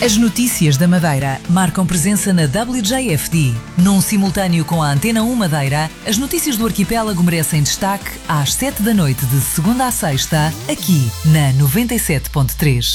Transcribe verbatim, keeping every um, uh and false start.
As notícias da Madeira marcam presença na W J F D. Num simultâneo com a Antena um Madeira, as notícias do arquipélago merecem destaque às sete da noite de segunda a sexta, aqui na noventa e sete ponto três.